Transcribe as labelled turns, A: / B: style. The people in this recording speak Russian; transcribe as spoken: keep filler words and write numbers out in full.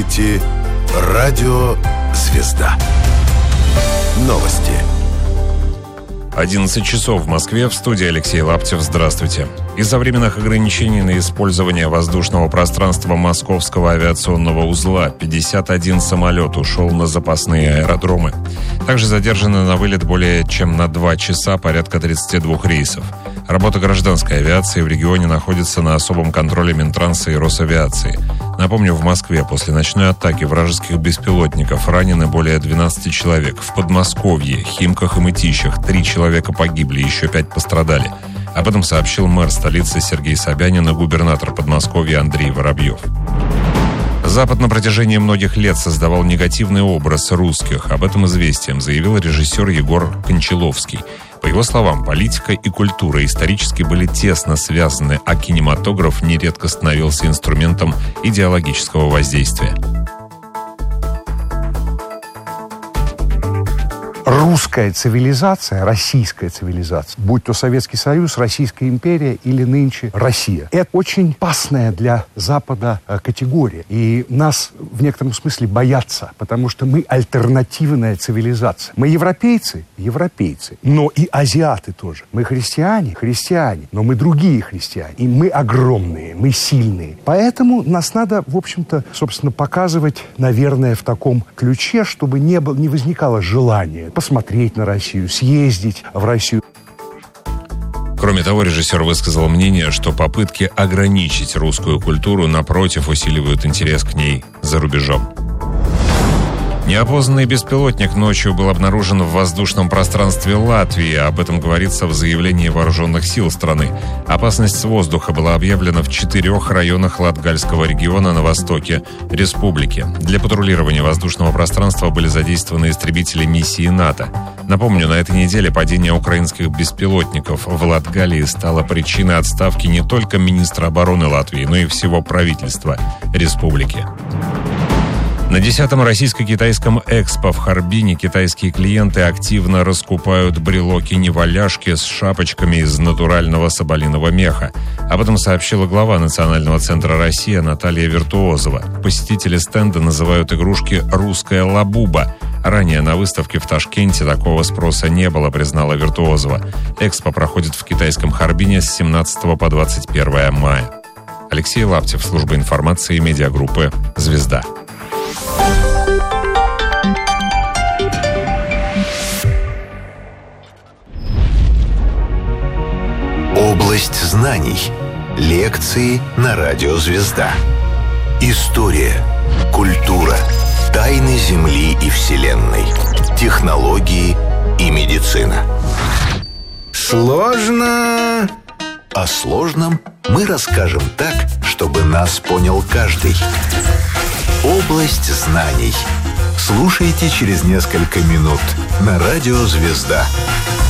A: слушаете «Радио Звезда». Новости.
B: одиннадцать часов в Москве. В студии Алексей Лаптев. Здравствуйте. Из-за временных ограничений на использование воздушного пространства Московского авиационного узла пятьдесят один самолет ушел на запасные аэродромы. Также задержаны на вылет более чем на два часа порядка тридцати двух рейсов. Работа гражданской авиации в регионе находится на особом контроле Минтранса и Росавиации. Напомню, в Москве после ночной атаки вражеских беспилотников ранены более двенадцати человек. В Подмосковье, Химках и Мытищах три человека погибли, еще пять пострадали. Об этом сообщил мэр столицы Сергей Собянин и губернатор Подмосковья Андрей Воробьев. Запад на протяжении многих лет создавал негативный образ русских. Об этом «Известиям» заявил режиссер Егор Кончаловский. По его словам, политика и культура исторически были тесно связаны, а кинематограф нередко становился инструментом идеологического воздействия.
C: Русская цивилизация, российская цивилизация, будь то Советский Союз, Российская империя или нынче Россия, это очень опасная для Запада категория. И нас в некотором смысле боятся, потому что мы альтернативная цивилизация. Мы европейцы, европейцы, но и азиаты тоже. Мы христиане, христиане, но мы другие христиане. И мы огромные, мы сильные. Поэтому нас надо, в общем-то, собственно, показывать, наверное, в таком ключе, чтобы не, было, не возникало желания посмотреть на Россию, съездить в Россию.
B: Кроме того, режиссер высказал мнение, что попытки ограничить русскую культуру, напротив, усиливают интерес к ней за рубежом. Неопознанный беспилотник ночью был обнаружен в воздушном пространстве Латвии. Об этом говорится в заявлении вооруженных сил страны. Опасность с воздуха была объявлена в четырех районах Латгальского региона на востоке республики. Для патрулирования воздушного пространства были задействованы истребители миссии НАТО. Напомню, на этой неделе падение украинских беспилотников в Латгалии стало причиной отставки не только министра обороны Латвии, но и всего правительства республики. На десятом российско-китайском экспо в Харбине китайские клиенты активно раскупают брелоки-неваляшки с шапочками из натурального соболиного меха. Об этом сообщила глава Национального центра «Россия» Наталья Виртуозова. Посетители стенда называют игрушки «русская лабуба». Ранее на выставке в Ташкенте такого спроса не было, признала Виртуозова. Экспо проходит в китайском Харбине с семнадцатого по двадцать первое мая. Алексей Лаптев, служба информации медиагруппы «Звезда».
A: Область знаний. Лекции на радио «Звезда». История, культура, тайны Земли и Вселенной, технологии и медицина. Сложно. О сложном мы расскажем так, чтобы нас понял каждый. Область знаний. Слушайте через несколько минут на радио «Звезда».